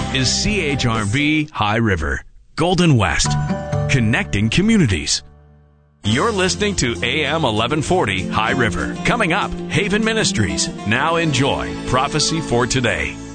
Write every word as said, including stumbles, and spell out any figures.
is C H R V High River, Golden West, connecting communities. You're listening to A M eleven forty High River. Coming up, Haven Ministries. Now enjoy Prophecy for Today.